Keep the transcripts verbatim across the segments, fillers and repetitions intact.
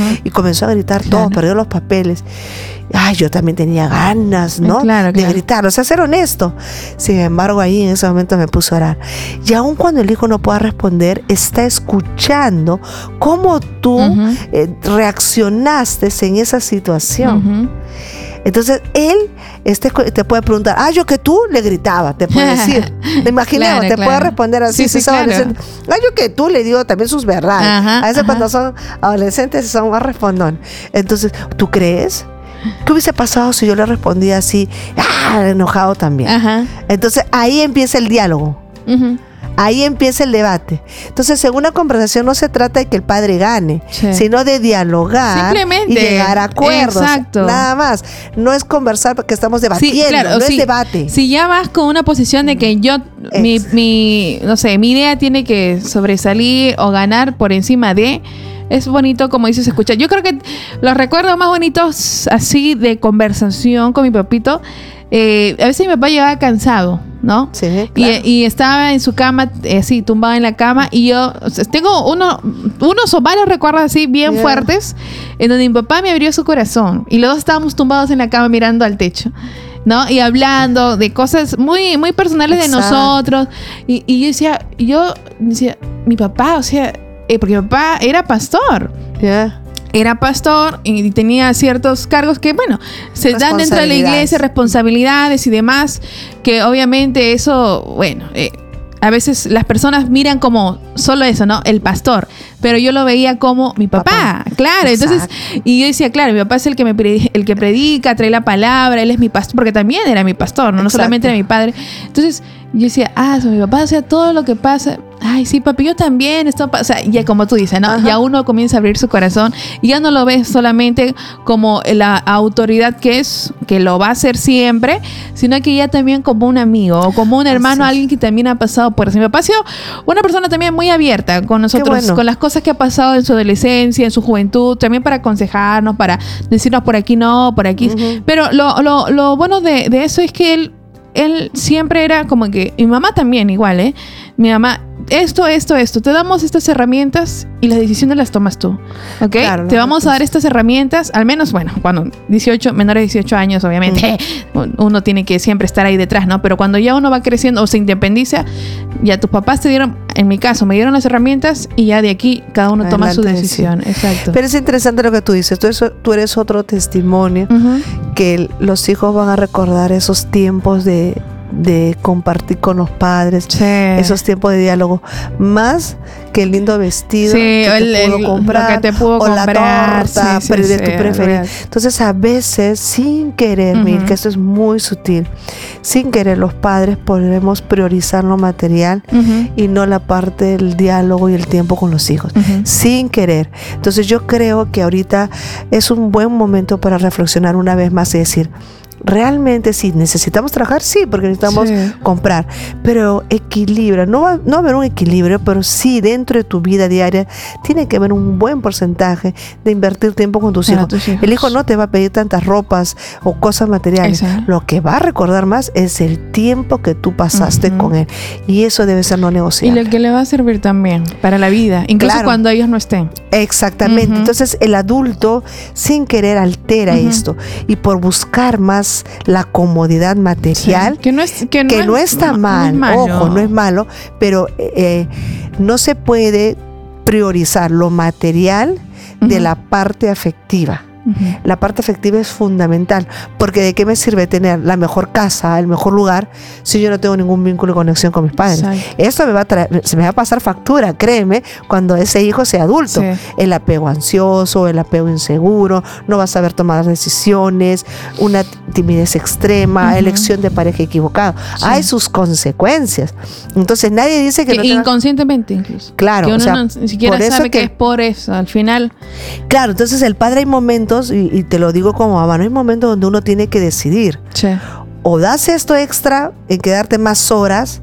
y comenzó a gritar claro. todo, perdió los papeles. Ay, yo también tenía ganas, ¿no? Claro, de claro. gritar, o sea, ser honesto. Sin embargo, ahí en ese momento me puse a orar. Y aun cuando el hijo no pueda responder, está escuchando cómo tú uh-huh. eh, reaccionaste en esa situación. Uh-huh. Entonces, él este, te puede preguntar, ah, yo que tú le gritaba, te puede decir. Te imaginemos, claro, te claro. puede responder así. Sí, si sí, claro. Ah, yo que tú le digo también sus verdades. Ajá, a veces ajá. cuando son adolescentes son más respondón. Entonces, ¿tú crees? ¿Qué hubiese pasado si yo le respondía así, ah, enojado también? Ajá. Entonces, ahí empieza el diálogo. Uh-huh. Ahí empieza el debate. Entonces, en una conversación no se trata de que el padre gane, sí. sino de dialogar y llegar a acuerdos. Exacto. Nada más. No es conversar porque estamos debatiendo, sí, claro, no si, es debate. Si ya vas con una posición de que yo, mi, mi, no sé, mi idea tiene que sobresalir o ganar por encima de... Es bonito, como dices, escuchar. Yo creo que los recuerdos más bonitos así de conversación con mi papito, eh, a veces mi papá llegaba cansado, ¿no? Sí, claro. y, y estaba en su cama, eh, así, tumbado en la cama, y yo o sea, tengo uno, unos o varios recuerdos así bien yeah. fuertes, en donde mi papá me abrió su corazón, y los dos estábamos tumbados en la cama mirando al techo, ¿no? Y hablando de cosas muy, muy personales Exacto. de nosotros, y, y yo decía, yo decía, mi papá, o sea, Eh, porque mi papá era pastor. Yeah. Era pastor y tenía ciertos cargos que, bueno, se dan dentro de la iglesia, responsabilidades y demás, que obviamente eso, bueno, eh, a veces las personas miran como solo eso, ¿no? El pastor. Pero yo lo veía como mi papá, papá. Claro. Exacto. Entonces, y yo decía, claro, mi papá es el que me el que predica, trae la palabra, él es mi pastor, porque también era mi pastor, no, no solamente era mi padre. Entonces, yo decía, ah, mi papá, o sea, todo lo que pasa, ay, sí, papi, yo también, esto pasa, o sea, ya como tú dices, ¿no? Ajá. Ya uno comienza a abrir su corazón y ya no lo ves solamente como la autoridad que es, que lo va a hacer siempre, sino que ya también como un amigo o como un hermano, alguien que también ha pasado por eso. Mi papá ha sido una persona también muy abierta con nosotros, bueno. con las cosas que ha pasado en su adolescencia, en su juventud, también para aconsejarnos, para decirnos por aquí no, por aquí. Uh-huh. Pero lo, lo, lo bueno de, de eso es que él, él siempre era como que, mi mamá también igual, ¿eh? Mi mamá, esto, esto, esto, te damos estas herramientas y las decisiones las tomas tú, ¿ok? Claro, te vamos a dar estas herramientas, al menos, bueno, cuando dieciocho, menores de dieciocho años, obviamente, mm. uno tiene que siempre estar ahí detrás, ¿no? Pero cuando ya uno va creciendo o se independiza, ya tus papás te dieron, en mi caso, me dieron las herramientas y ya de aquí cada uno toma Adelante, su decisión. Sí. Exacto. Pero es interesante lo que tú dices, tú eres, tú eres otro testimonio uh-huh. que los hijos van a recordar esos tiempos de... de compartir con los padres, sí. esos tiempos de diálogo, más que el lindo vestido sí, que el, te pudo el, comprar, lo que te pudo o comprar, la torta sí, sí, de sí, tu sí, preferencia. Entonces, a veces, sin querer, uh-huh. Mir, que esto es muy sutil, sin querer los padres podemos priorizar lo material uh-huh. y no la parte del diálogo y el tiempo con los hijos, uh-huh. sin querer. Entonces, yo creo que ahorita es un buen momento para reflexionar una vez más y decir, realmente sí, necesitamos trabajar, sí, porque necesitamos sí. comprar, pero equilibra, no va, no va a haber un equilibrio, pero sí dentro de tu vida diaria tiene que haber un buen porcentaje de invertir tiempo con tus, hijos. tus hijos. El hijo no te va a pedir tantas ropas o cosas materiales, Exacto. lo que va a recordar más es el tiempo que tú pasaste uh-huh. con él, y eso debe ser no negociable. Y lo que le va a servir también para la vida, incluso claro. cuando ellos no estén. Exactamente, uh-huh. entonces el adulto sin querer altera uh-huh. esto, y por buscar más la comodidad material, sí, que no, es, que no, que es, no está no, mal, no es ojo, no es malo, pero eh, no se puede priorizar lo material uh-huh. de la parte afectiva. Uh-huh. La parte afectiva es fundamental, porque ¿de qué me sirve tener la mejor casa, el mejor lugar, si yo no tengo ningún vínculo y conexión con mis padres? Exacto. Eso me va a traer, se me va a pasar factura, créeme, cuando ese hijo sea adulto. Sí. El apego ansioso, el apego inseguro, no va a saber tomar decisiones, una timidez extrema, uh-huh. elección de pareja equivocada. Sí. Hay sus consecuencias. Entonces nadie dice que, que no tenga... inconscientemente incluso. Claro, que uno o sea, no, ni siquiera sabe que, que es por eso, al final. Claro, entonces el padre hay momentos, y, y te lo digo como mamá, no hay momentos donde uno tiene que decidir. Sí. O das esto extra en quedarte más horas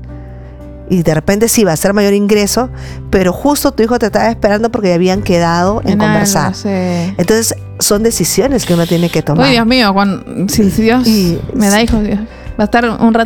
y de repente sí va a ser mayor ingreso, pero justo tu hijo te estaba esperando porque ya habían quedado en, en conversar. Algo, sí. Entonces son decisiones que uno tiene que tomar. Uy, Dios mío, cuando, si, si Dios y, me da hijos, Dios, va a estar un rato.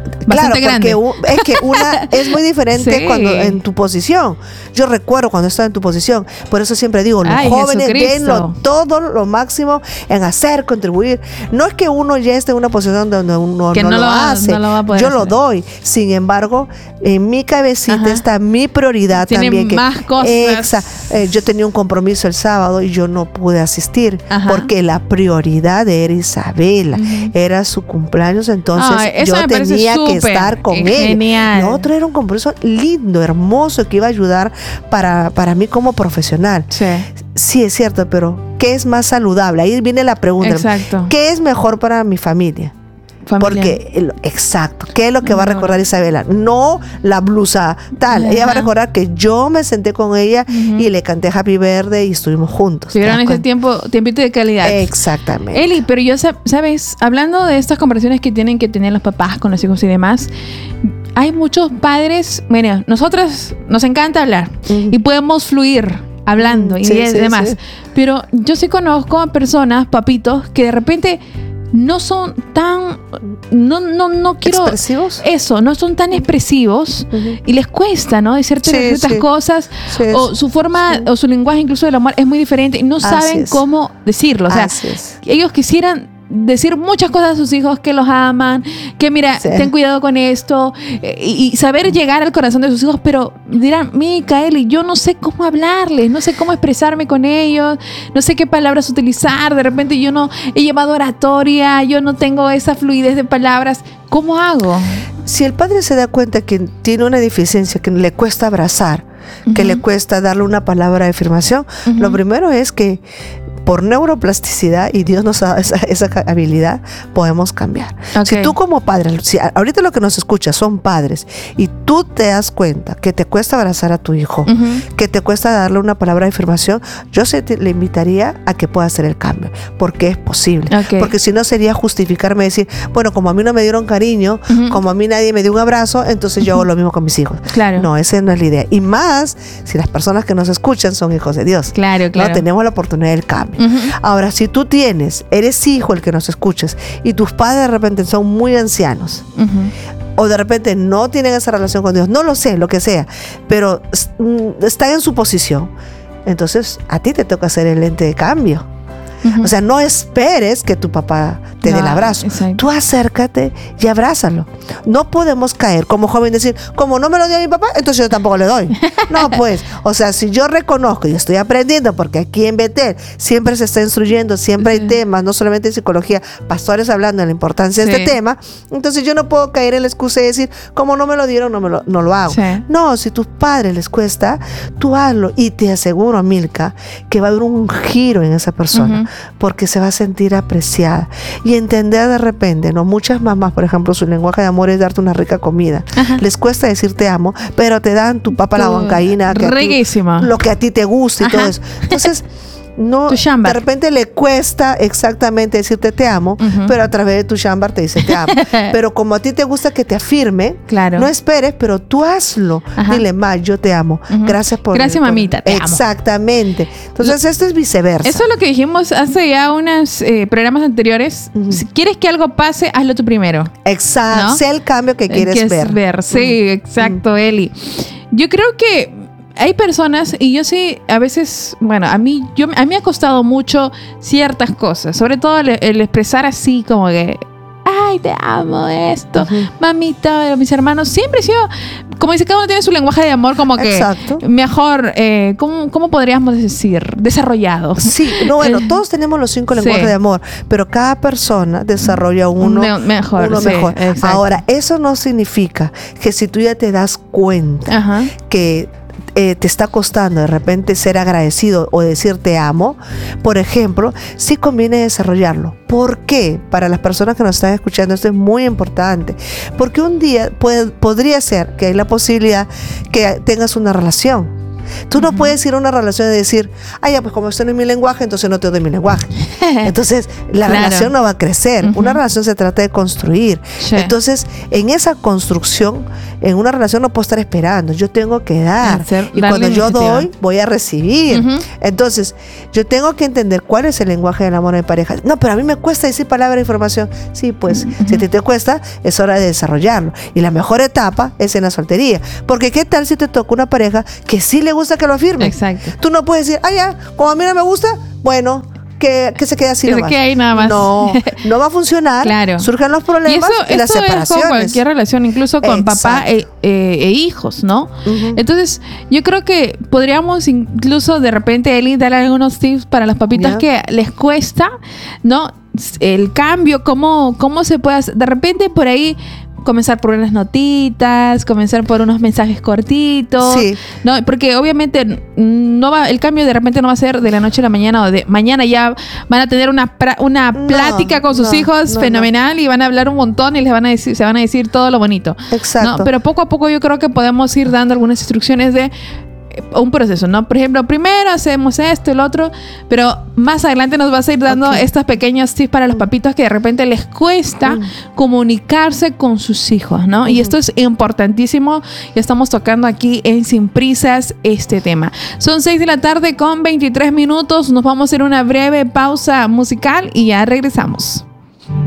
Bastante claro, porque grande. es que una es muy diferente sí. cuando en tu posición. Yo recuerdo cuando estaba en tu posición, por eso siempre digo, los Ay, jóvenes denlo todo lo máximo en hacer, contribuir. No es que uno ya esté en una posición donde uno no, no, lo, lo hace, no lo va a poder yo hacer. Lo doy. Sin embargo, en mi cabecita Ajá. está mi prioridad Tiene también. Que, más cosas. Exa, eh, yo tenía un compromiso el sábado y yo no pude asistir Ajá. porque la prioridad era Isabela, uh-huh. era su cumpleaños, entonces Ay, yo tenía que estar con genial. ella. Lo otro era un compromiso lindo, hermoso, que iba a ayudar para, para mí como profesional. Sí. Sí, es cierto, pero ¿qué es más saludable? Ahí viene la pregunta. Exacto. ¿Qué es mejor para mi familia? Familiar. Porque, exacto, ¿qué es lo que no, va a recordar Isabela? No la blusa tal, Ajá. ella va a recordar que yo me senté con ella uh-huh. y le canté Happy Birthday y estuvimos juntos. Tuvieron ese tiempo, tiempito de calidad. Exactamente. Eli, pero yo, sabes, hablando de estas conversaciones que tienen que tener los papás con los hijos y demás, hay muchos padres, bueno, nosotras nos encanta hablar uh-huh. y podemos fluir hablando y, sí, y sí, demás, sí. pero yo sí conozco a personas, papitos, que de repente no son tan no no no quiero expresivos eso no son tan expresivos uh-huh. y les cuesta no decir sí, ciertas sí. cosas sí, o su forma sí. o su lenguaje incluso del amor es muy diferente y no Así saben es. Cómo decirlo, o sea, ellos quisieran decir muchas cosas a sus hijos, que los aman, que mira, sí. ten cuidado con esto, y, y saber llegar al corazón de sus hijos, pero dirán, Micaeli, yo no sé cómo hablarles, no sé cómo expresarme con ellos, no sé qué palabras utilizar, de repente yo no he llevado oratoria, yo no tengo esa fluidez de palabras, ¿cómo hago? Si el padre se da cuenta que tiene una deficiencia, que le cuesta abrazar, uh-huh. que le cuesta darle una palabra de afirmación, uh-huh. lo primero es que por neuroplasticidad, y Dios nos da esa, esa habilidad, podemos cambiar. Okay. Si tú como padre, si ahorita lo que nos escucha son padres, y tú te das cuenta que te cuesta abrazar a tu hijo, uh-huh. que te cuesta darle una palabra de afirmación, yo se te, le invitaría a que pueda hacer el cambio, porque es posible. Okay. Porque si no sería justificarme y decir, bueno, como a mí no me dieron cariño, uh-huh. como a mí nadie me dio un abrazo, entonces yo uh-huh. hago lo mismo con mis hijos. Claro. No, esa no es la idea. Y más si las personas que nos escuchan son hijos de Dios. Claro, claro. No tenemos la oportunidad del cambio. Uh-huh. Ahora, si tú tienes, eres hijo el que nos escuchas y tus padres de repente son muy ancianos uh-huh. o de repente no tienen esa relación con Dios, no lo sé, lo que sea, pero están en su posición, entonces a ti te toca hacer el lente de cambio. Uh-huh. O sea, no esperes que tu papá te no, dé el abrazo. Exacto. Tú acércate y abrázalo. No podemos caer como joven y decir, como no me lo dio mi papá, entonces yo tampoco le doy. No, pues, o sea, si yo reconozco y estoy aprendiendo, porque aquí en Betel siempre se está instruyendo, siempre sí. hay temas, no solamente en psicología, pastores hablando de la importancia sí. de este tema, entonces yo no puedo caer en la excusa y decir, como no me lo dieron, no, me lo, no lo hago. Sí. No, si a tus padres les cuesta, tú hazlo, y te aseguro, Milka, que va a haber un giro en esa persona. Uh-huh. Porque se va a sentir apreciada y entender de repente, ¿no? Muchas mamás, por ejemplo, su lenguaje de amor es darte una rica comida. Ajá. Les cuesta decir te amo, pero te dan tu papa a la huancaína, lo que a ti te gusta y Ajá. todo eso. Entonces, no, de repente le cuesta exactamente decirte te amo, uh-huh. pero a través de tu shambar te dice te amo. Pero como a ti te gusta que te afirme, claro. no esperes, pero tú hazlo. Ajá. Dile, ma, yo te amo. Uh-huh. Gracias por... Gracias, por, mamita, te exactamente. amo. Entonces, esto es viceversa. Eso es lo que dijimos hace ya unos eh, programas anteriores. Uh-huh. Si quieres que algo pase, hazlo tú primero. Exacto. ¿No? Sé el cambio que quieres ¿Quieres ver. ver. Sí, uh-huh. exacto, uh-huh. Eli. Yo creo que hay personas, y yo sí, a veces, bueno, a mí, yo, a mí me ha costado mucho ciertas cosas, sobre todo el, el expresar así como que, ay, te amo esto, uh-huh. mamita, mis hermanos, siempre he sido, como dice, cada uno tiene su lenguaje de amor como que Exacto. mejor, eh, ¿cómo, ¿cómo podríamos decir? Desarrollado. Sí, no, bueno, todos tenemos los cinco lenguajes sí. de amor, pero cada persona desarrolla uno Me, mejor. Uno sí, mejor. Exacto. Ahora, eso no significa que si tú ya te das cuenta uh-huh. que Eh, te está costando de repente ser agradecido o decir te amo, por ejemplo, sí conviene desarrollarlo. ¿Por qué? Para las personas que nos están escuchando, esto es muy importante. Porque un día puede, podría ser que hay la posibilidad que tengas una relación. Tú no uh-huh. puedes ir a una relación y decir, ah, ya, pues como esto no es mi lenguaje, entonces no te doy mi lenguaje. Entonces, la claro. relación no va a crecer. Uh-huh. Una relación se trata de construir. Sí. Entonces, en esa construcción, en una relación no puedo estar esperando. Yo tengo que dar. Hacer, y cuando yo doy, voy a recibir. Uh-huh. Entonces, yo tengo que entender cuál es el lenguaje del amor de pareja. No, pero a mí me cuesta decir palabra e información. Sí, pues, uh-huh. si a ti te cuesta, es hora de desarrollarlo. Y la mejor etapa es en la soltería. Porque ¿qué tal si te toca una pareja que sí le gusta que lo afirme? Exacto. Tú no puedes decir, ah, ya, como a mí no me gusta, bueno, que, que se quede así que nomás. Se quede ahí nada más. No, no va a funcionar. Claro. Surgen los problemas y, eso, y las separaciones. Es con cualquier relación, incluso con Exacto. papá e, e, e hijos, ¿no? Uh-huh. Entonces, yo creo que podríamos incluso de repente, Eli, darle algunos tips para los papitos yeah. que les cuesta, ¿no? El cambio, cómo, cómo se puede hacer. De repente, por ahí comenzar por unas notitas, comenzar por unos mensajes cortitos, sí. ¿no? Porque obviamente no va, el cambio de repente no va a ser de la noche a la mañana o de mañana ya van a tener una pra, una no, plática con sus no, hijos no, fenomenal no. y van a hablar un montón y les van a decir, se van a decir todo lo bonito. Exacto. ¿no? Pero poco a poco yo creo que podemos ir dando algunas instrucciones de un proceso, ¿no? Por ejemplo, primero hacemos esto, el otro, pero más adelante nos vas a ir dando okay. estos pequeños tips para los papitos que de repente les cuesta mm. comunicarse con sus hijos, ¿no? Mm. Y esto es importantísimo. Ya estamos tocando aquí en Sin Prisas este tema. Son seis de la tarde con veintitrés minutos. Nos vamos a hacer una breve pausa musical y ya regresamos.